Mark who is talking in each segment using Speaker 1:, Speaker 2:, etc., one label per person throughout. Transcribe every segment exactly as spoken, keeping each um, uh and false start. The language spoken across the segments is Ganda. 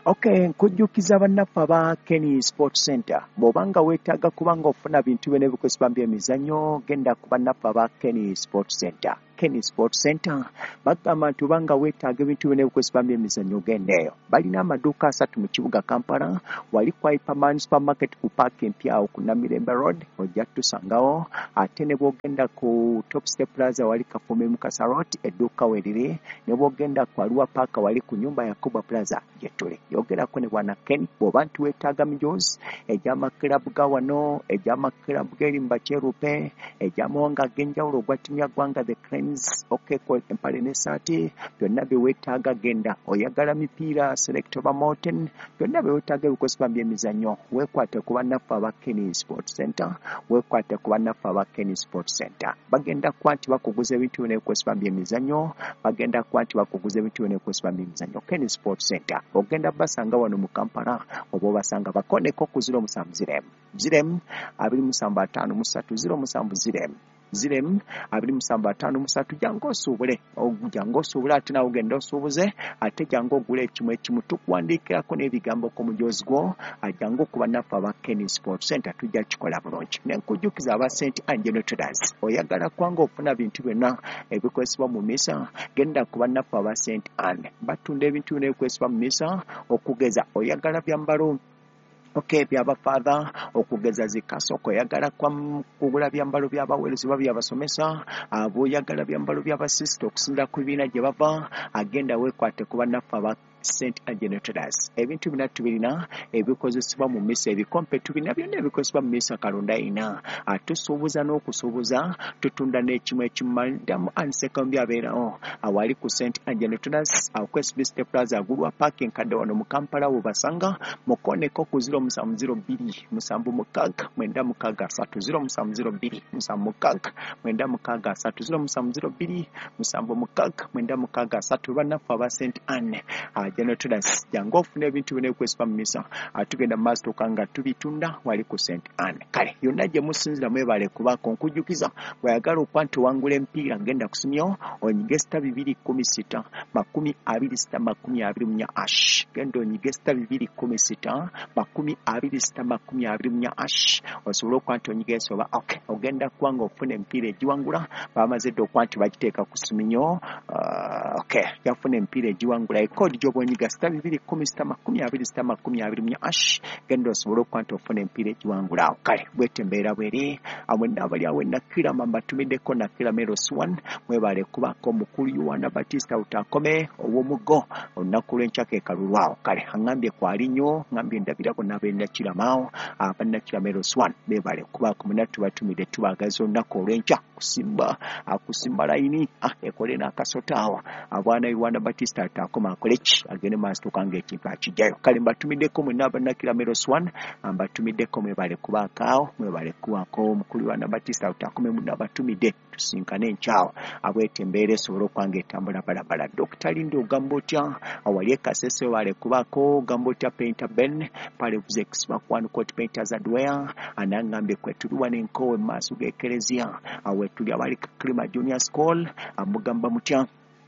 Speaker 1: Okay, nkujjukiza bannaffe aba Kenny Sports Center. Bw'obanga weetaaga kubanga ofuna bintu bino ebikozesebwa by'emizannyo, genda ku bannaffe aba Kenny Sports Center. Kenny Sports Center bagamba nti obanga weetaaga ebintu bino ebikozesebwa by'emizannyo genda eyo. Balina amaduuka asatu mu kibuga Kampala, wali kwa Hyperman Supermarket ku paaka empya awo ku Namirembe Road, ojja tusangawo. Ate ne bw'ogenda ku Top Step Plaza wali Kafume Mukasa Road, edduuka weriri. Ne bw'ogenda ku Arua Park wali ku nyumba ya Kuba Plaza gye tuli. Yogerako ne bwana Ken bw'oba nti weetaaga mijoozi egy'amakirabu ga wano, egy'amakirabu g'eri mu Bakyerupe, egy'amawanga ag'enjawulo ogwa ttiimu ya ggwanga the Cranes, okeko empale n'essaati, byonna bye weetaaga genda. Oyagala mipiira select oba Morton, byonna bye weetaaga ebikozesebwa by'emizannyo weekwate ku bannaffe aba Kenny Sports Center, weekwate ku bannaffe aba Kenny Sports Center. Bagenda kuba nti bakuguza ebintu bino ebikozesebwa by'emizannyo, bagenda kuba nti bakuguza ebintu bino ebikozesebwa by'emizannyo. Kenny Sports Center ogenda basanga wano mu Kampala oba obasanga bakoneko ku ziro musanvu ziremu ziremu abiri musanvu ataano mu ssatu ziro musanvu ziremu ziremu abiri musanvu ataano mu ssatu. Jangu osuubule jangu osuubule ate nawe ogenda osuubuze, ate jangu ogula ekimu ekimu tukuwandiikirako n'ebigambo ku mujoozi gwo. Jangu ku bannaffe aba Kenny Sports Center tujja kikola bulungi. Ne nkujjukiza aba Saint Angelo Traders, oyagala kwanga ofuna bintu byonna ebikozesebwa mu misa, genda ku bannaffe aba Saint Anne. Batunda ebintu bino ebikozesebwa mu misa, okugeza oyagala byambalo okay by'abafaatha, okugeza zikasoko, oyagala kugula byambalo by'abaweereza oba by'abasomesa, aboyagala byambalo by'abasisita okusinda ku bibiina gye bava, agenda weekwate ku bannaffe aba Saint Angelo Traders. Ebintu bina tubirina ebikozesebwa mu misa, ebikompe tubirina byonna ebikozesebwa mu misa Kalonda ina. Tusuubuza n'okusuubuza, tutunda n'ekimu ekimu. Madamu Ansekombi abeerawo awali ku Saint Angelo Traders ku S B Step Plaza agulwa parking kadde wano mu Kampala. Wobasanga mukoneko ku ziro musanvu ziro bbiri musanvu mukaaga mwenda mukaaga asatu ziro musanvu ziro bbiri musanvu mukaaga mwenda mukaaga asatu ziro musanvu ziro bbiri musanvu mukaaga mwenda mukaaga asatu. Bannaffe aba Saint Anne General Traders, jangu ofuna ebintu bino ebikozesebwa mu misa, atugenda mu maaso tukanga tubitunda wali ku Saint Anne. Kale yonna gye musinzira mwebale kubaako. Nkujjukiza bw'ayagala okuba nti wangula empiira ngenda kusimyo onyige sita bibiri kumi sita makumi abiri sita makumi abiri mu nnya ash. Genda onyige sita bibiri kumi sita makumi abiri sita makumi abiri mu nnya ash osobola okuba nti onyige ensoba. Okay, ogenda kuwanga ofuna empiira egiwangula. Bamaze dda okuba nti bagiteeka ku siminyo. Uh, okay, yafuna empiira egiwangula ekodi gy'obonyiga sita bibiri kumi sita makumi abiri sita makumi abiri mu nnya ash. Genda osobole okuba nti ofuna empiira egiwangula awo. Kale bwete embeera bweri amwe n'abali awo Nakira mbatumiddeko Nakira Meros one mwebale kubaako omukulu Yohana Batista Utakome ow'omuggo olunaku lw'enkya e Kalulwawo. Kale aŋŋambye kwali nnyo, ŋŋambye ndabira bonna ab'e Nakira maawo aba Nakira Meros one beebale kubaako muna tubatumidde tubagaza olunaku olw'enkya kusimba akusimba layini ekole n'akasota awo abwana Yohana Batista Utakome akole ki agende maaso tukanga ekintu akijjayo. Kale mbatumiddeko mwenna aba Nakira Meros one mbatumiddeko mwebale kubaako awo mwebale kubaako omukulu Yohana Batista Utakome muna batumidde tusinkane enkyawo abwete embeera esobola okwanga etambula balabala. Dokita Lindi ogamba otya awali e Kasese wale kubaako ogamba otya Painter Ben pale Vuzex One Court Painters Hardware anangambye kwe tuli wano enkowe mu maaso g'ekereziya awe tuli abali Klima Junior School amugamba mutya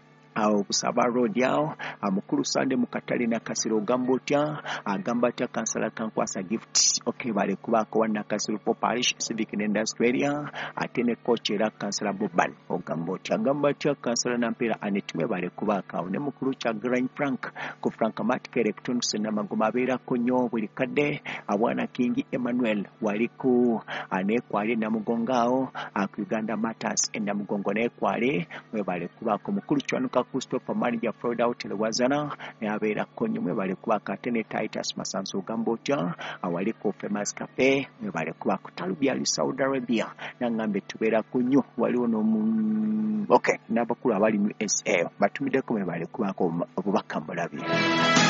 Speaker 1: awo Busaba Road awo amukulu Sande mu Katale na Kasiro ogamba otya agamba atya kansala Kankwasa Gift. Okay, bale kubaako wa Nakasero Parish Civic and Industrial ate ne coach era kansala Boban ogamba otya agamba atya kansala Nampera Anetime bale kubaako awo ne mukulu kya Grand Frank ku Francomatic Electronics na magoma abeerako nnyo buli kadde abwana King Emmanuel wali ku aneekwale Namugongo awo ku Uganda Matters e Namugongo neekwale mwebale kubaako mukulu Chwanuka Christopher Manager Florida Hotel Wazana ne abeera konyo mwebale kubaako ate ne Titus Masanso ogamba otya awali ku Famous Cafe mwebale kubaako Talbiali Saudi Arabia nangambe tubeera kunyo waliwo n'omu okay n'abakulu abali mu S A batumiddeko mwebale kubaako obubaka mbulabye.